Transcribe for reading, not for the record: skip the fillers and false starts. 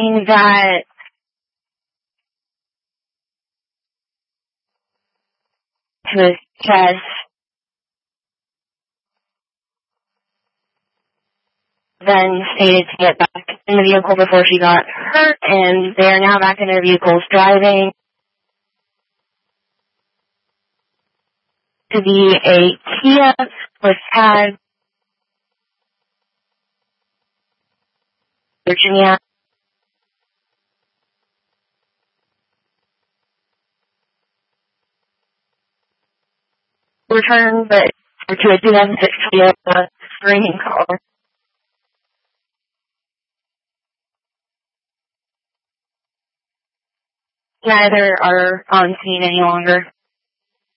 saying that to his chest, then stated to get back in the vehicle before she got hurt, and they are now back in their vehicles driving to be a Kia with tag, Virginia. Return, but to a 2006 Toyota screening car. Neither are on scene any longer.